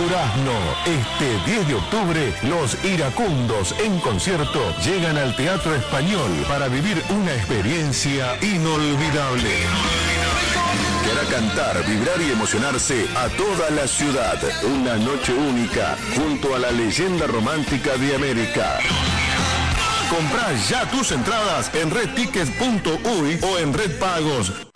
Durazno. Este 10 de octubre, los Iracundos en concierto llegan al Teatro Español para vivir una experiencia inolvidable. Que hará cantar, vibrar y emocionarse a toda la ciudad. Una noche única junto a la leyenda romántica de América. Comprá ya tus entradas en redtickets.uy o en Red Pagos.